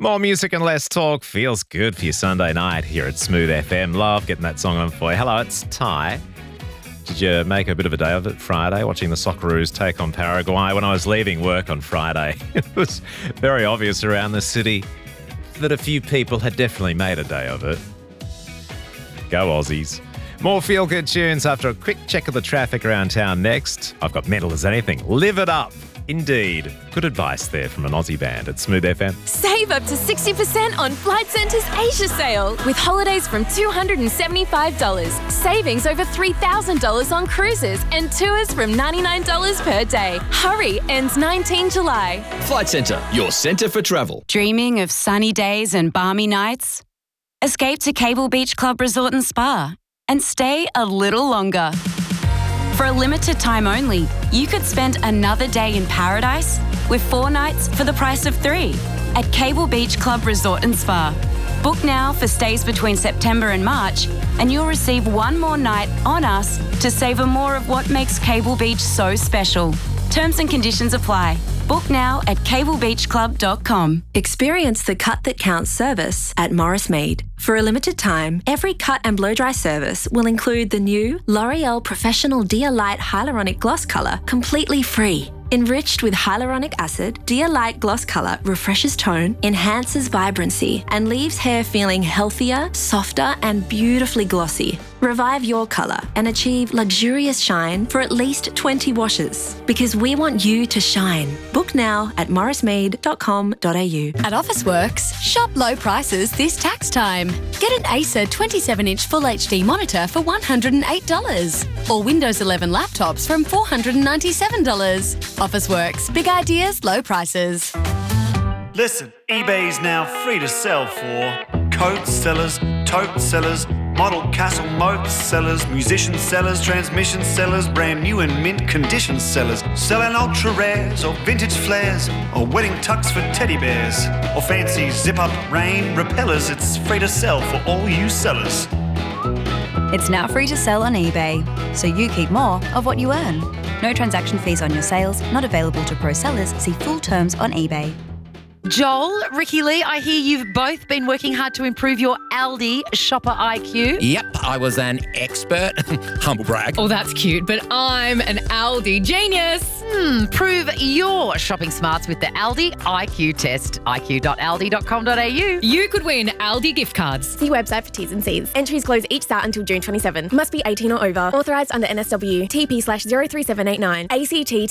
More music and less talk feels good for your Sunday night here at Smooth FM. Love getting that song on for you. Hello, it's Ty. Did you make a bit of a day of it Friday, watching the Socceroos take on Paraguay? When I was leaving work on Friday, it was very obvious around the city that a few people had definitely made a day of it. Go Aussies. More feel-good tunes after a quick check of the traffic around town next. I've got mental as anything. Live it up. Indeed. Good advice there from an Aussie band at Smooth FM. Save up to 60% on Flight Centre's Asia sale with holidays from $275, savings over $3,000 on cruises and tours from $99 per day. Hurry, ends 19 July. Flight Centre, your centre for travel. Dreaming of sunny days and balmy nights? Escape to Cable Beach Club Resort and Spa and stay a little longer. For a limited time only, you could spend another day in paradise with 4 nights for the price of 3 at Cable Beach Club Resort and Spa. Book now for stays between September and March, and you'll receive 1 more night on us to savour more of what makes Cable Beach so special. Terms and conditions apply. Book now at cablebeachclub.com. Experience the cut that counts service at Morris Mead. For a limited time, every cut and blow dry service will include the new L'Oreal Professional Dia Light Hyaluronic Gloss Colour completely free. Enriched with hyaluronic acid, Dia Light Gloss Colour refreshes tone, enhances vibrancy, and leaves hair feeling healthier, softer, and beautifully glossy. Revive your colour and achieve luxurious shine for at least 20 washes. Because we want you to shine. Book now at morrismead.com.au. At Officeworks, shop low prices this tax time. Get an Acer 27-inch Full HD monitor for $108. Or Windows 11 laptops from $497. Officeworks, big ideas, low prices. Listen, eBay's now free to sell for coat sellers, tote sellers, model castle moat sellers, musician sellers, transmission sellers, brand new and mint condition sellers, selling ultra rares or vintage flares, or wedding tux for teddy bears, or fancy zip-up rain repellers. It's free to sell for all you sellers. It's now free to sell on eBay, so you keep more of what you earn. No transaction fees on your sales, not available to pro sellers. See full terms on eBay. Joel, Ricky Lee, I hear you've both been working hard to improve your Aldi shopper IQ. Yep, I was an expert. Humble brag. Oh, that's cute, but I'm an Aldi genius. Prove your shopping smarts with the Aldi IQ test. iq.aldi.com.au. You could win Aldi gift cards. See website for T's and C's. Entries close each start until June 27. Must be 18 or over. Authorised under NSW. TP/03789. ACT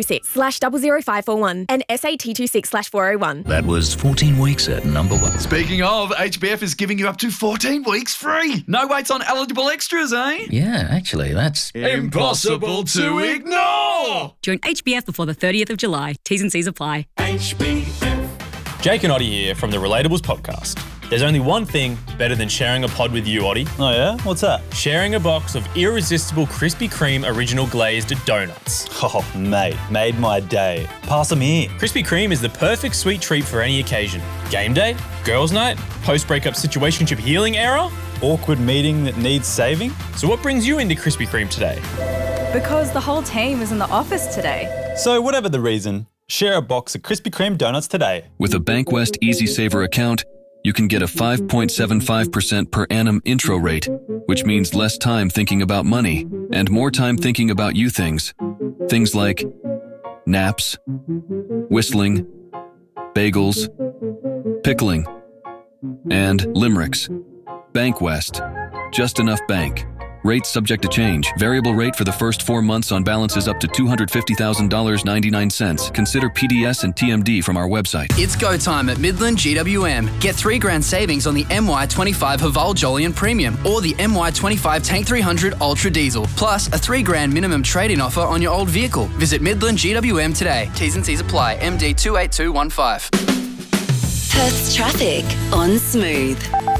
TP26/00541. And SAT 26/401. That was 14 weeks at number 1. Speaking of, HBF is giving you up to 14 weeks free. No waits on eligible extras, eh? Yeah, actually, that's impossible to ignore. Join HBF before the 30th of July. T's and C's apply. HBF. Jake and Oddie here from the Relatables podcast. There's only one thing better than sharing a pod with you, Oddie. Oh yeah? What's that? Sharing a box of irresistible Krispy Kreme original glazed donuts. Oh, mate, made my day. Pass them here. Krispy Kreme is the perfect sweet treat for any occasion. Game day, girls' night, post-breakup situationship healing era, awkward meeting that needs saving. So what brings you into Krispy Kreme today? Because the whole team is in the office today. So whatever the reason, share a box of Krispy Kreme donuts today. With a Bankwest Easy Saver account, you can get a 5.75% per annum intro rate, which means less time thinking about money and more time thinking about you things. Things like naps, whistling, bagels, pickling, and limericks. Bankwest. Just enough bank. Rates subject to change. Variable rate for the first 4 months on balances up to $250,000.99. Consider PDS and TMD from our website. It's go time at Midland GWM. Get $3,000 savings on the MY25 Haval Jolyon Premium or the MY25 Tank 300 Ultra Diesel. Plus a $3,000 minimum trade-in offer on your old vehicle. Visit Midland GWM today. T's and C's apply. MD 28215. Perth's traffic on Smooth.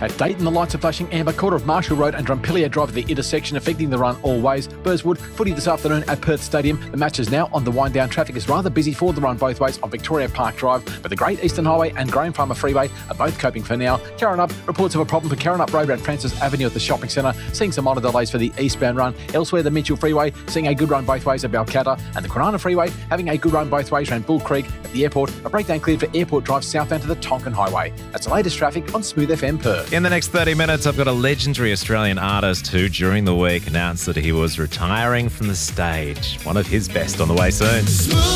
At Dayton, the lights are flashing amber, corner of Marshall Road and Drumpillia Drive at the intersection, affecting the run all ways. Burswood, footy this afternoon at Perth Stadium. The match is now on the wind down. Traffic is rather busy for the run both ways on Victoria Park Drive, but the Great Eastern Highway and Graham Farmer Freeway are both coping for now. Karrinyup, reports of a problem for Karrinyup Road at Francis Avenue at the shopping centre, seeing some minor delays for the eastbound run. Elsewhere, the Mitchell Freeway seeing a good run both ways at Balcatta, and the Kwinana Freeway having a good run both ways around Bull Creek at the airport. A breakdown cleared for Airport Drive southbound to the Tonkin Highway. That's the latest traffic on Smooth FM Perth. In the next 30 minutes, I've got a legendary Australian artist who, during the week, announced that he was retiring from the stage. One of his best on the way soon.